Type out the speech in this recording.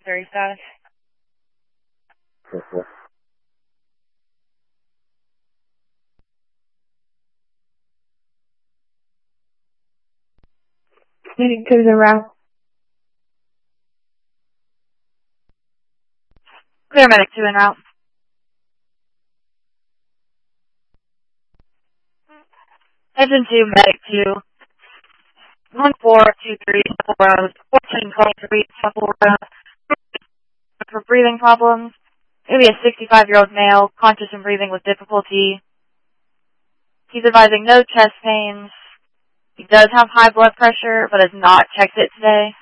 Very fast. Medic 2 is en route. Clear Medic 2 en route. Engine 2, Medic 2. 1423 Road, 1423 Temple Road. For breathing problems. Maybe a 65-year-old male, conscious and breathing with difficulty. He's advising no chest pains. He does have high blood pressure, but has not checked it today.